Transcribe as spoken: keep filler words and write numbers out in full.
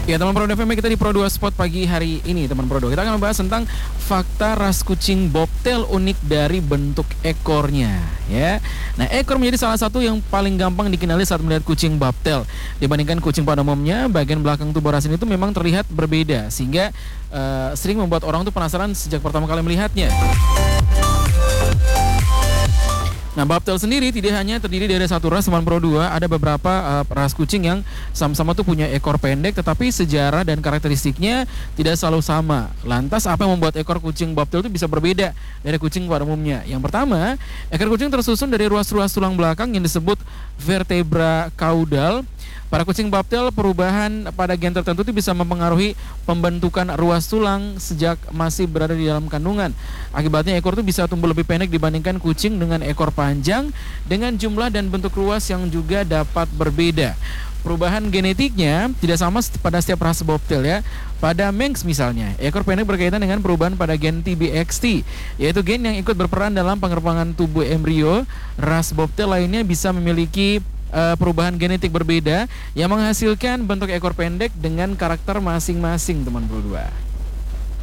Ya teman Pro F M, kita di Pro dua Spot pagi hari ini teman Pro dua. Kita akan membahas tentang fakta ras kucing bobtail unik dari bentuk ekornya ya. Nah, ekor menjadi salah satu yang paling gampang dikenali saat melihat kucing bobtail. Dibandingkan kucing pada umumnya, bagian belakang tubuh ras ini itu memang terlihat berbeda sehingga uh, sering membuat orang tuh penasaran sejak pertama kali melihatnya. Nah, bobtail sendiri tidak hanya terdiri dari satu ras teman Pro dua, ada beberapa uh, ras kucing yang sama-sama tuh punya ekor pendek, tetapi sejarah dan karakteristiknya tidak selalu sama. Lantas apa yang membuat ekor kucing bobtail itu bisa berbeda dari kucing pada umumnya? Yang pertama, ekor kucing tersusun dari ruas-ruas tulang belakang yang disebut vertebra caudal. Pada kucing bobtail, perubahan pada gen tertentu itu bisa mempengaruhi pembentukan ruas tulang sejak masih berada di dalam kandungan. Akibatnya ekor itu bisa tumbuh lebih pendek dibandingkan kucing dengan ekor panjang, dengan jumlah dan bentuk ruas yang juga dapat berbeda. Perubahan genetiknya tidak sama pada setiap ras bobtail ya. Pada Manx misalnya, ekor pendek berkaitan dengan perubahan pada gen T B X T, yaitu gen yang ikut berperan dalam pengembangan tubuh embrio. Ras bobtail lainnya bisa memiliki Uh, perubahan genetik berbeda yang menghasilkan bentuk ekor pendek dengan karakter masing-masing teman berdua.